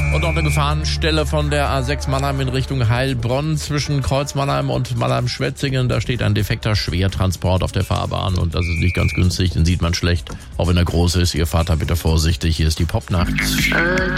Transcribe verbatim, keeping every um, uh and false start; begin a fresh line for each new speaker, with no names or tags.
Und noch eine Gefahrenstelle von der A sechs Mannheim in Richtung Heilbronn zwischen Kreuz Mannheim und Mannheim-Schwetzingen. Da steht ein defekter Schwertransport auf der Fahrbahn und das ist nicht ganz günstig, den sieht man schlecht. Auch wenn er groß ist, ihr fahrt da bitte vorsichtig. Hier ist die Popnacht.